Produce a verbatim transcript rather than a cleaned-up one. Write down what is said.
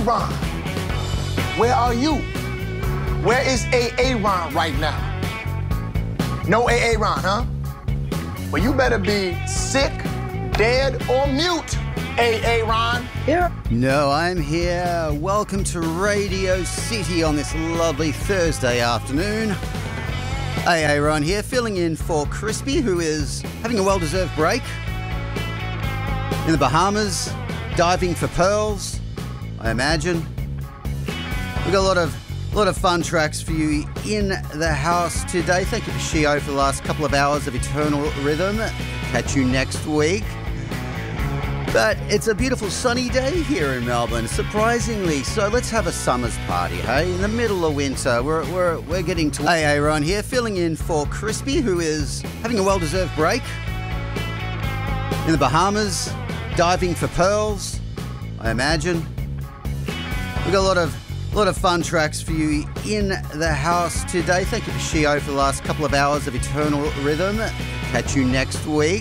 Ron? Where are you? Where is A A Ron right now? No A A Ron, huh? Well, you better be sick, dead, or mute, A A Ron. Here? No, I'm here. Welcome to Radio City on this lovely Thursday afternoon. A A Ron here, filling in for Crispy, who is having a well-deserved break in the Bahamas, diving for pearls, I imagine. We've got a lot of a lot of fun tracks for you in the house today. Thank you to Shio for the last couple of hours of Eternal Rhythm. Catch you next week. But it's a beautiful sunny day here in Melbourne, surprisingly. So let's have a summer's party, hey? In the middle of winter, we're we're we're getting to A A Ron here, filling in for Crispy, who is having a well-deserved break in the Bahamas, diving for pearls, I imagine. We've got a lot of a lot of fun tracks for you in the house today. Thank you to Shio for the last couple of hours of Eternal Rhythm. Catch you next week.